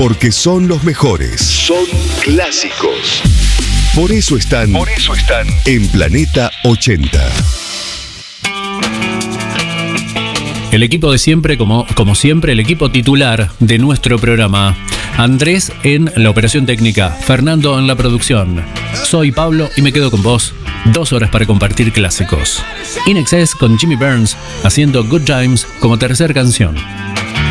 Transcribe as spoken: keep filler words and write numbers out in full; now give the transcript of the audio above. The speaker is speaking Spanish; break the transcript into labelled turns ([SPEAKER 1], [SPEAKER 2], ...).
[SPEAKER 1] Porque son los mejores. Son clásicos. Por eso están, Por eso están en Planeta ochenta.
[SPEAKER 2] El equipo de siempre, como, como siempre, el equipo titular de nuestro programa. Andrés en la operación técnica, Fernando en la producción. Soy Pablo y me quedo con vos. Dos horas para compartir clásicos. In Excess con Jimmy Burns haciendo Good Times como tercera canción.